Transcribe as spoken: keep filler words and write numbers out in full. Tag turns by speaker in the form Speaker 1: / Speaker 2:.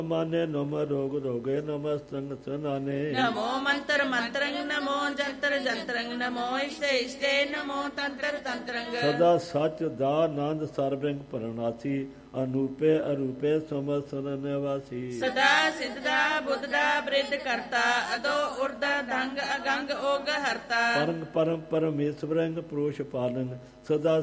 Speaker 1: ਮਾਨੇ ਨਮ ਰੋਗ ਰੋਗੇ ਨਮਸਤੰਗ ਸਨਾਨੇ
Speaker 2: ਨਮੋ ਮੰਤਰ ਮੰਤਰੰਗ ਨਮੋ ਜੰਤਰ ਜੰਤਰੰਗ ਨਮੋ ਇਸ਼ਟੇ ਇਸ਼ਟੇ ਨਮੋ ਤੰਤਰ ਤੰਤਰੰਗ
Speaker 1: ਸਦਾ ਸਚ ਦਾ ਆਨੰਦ ਸਰਬੰਗ ਪਰਨਾਸੀ ਅਨੂਪੇ ਅਰੂਪੇ ਸਮਸਨ ਨਿਵਾਸੀ
Speaker 2: ਸਦਾ ਸਿੱਧਦਾ ਬੁੱਧਦਾ ਬ੍ਰਿਧ ਕਰਤਾ ਅਦੋ ਉਰਦਾ ਦੰਗ ਅਗੰਗ ਓਗ ਹਰਤਾ
Speaker 1: ਪਰਮ ਪਰਮ ਪਰਮੇਸ਼ਵਰੰਗ ਪੁਰਸ਼ ਪਾਲੰਗ ਸਦਾ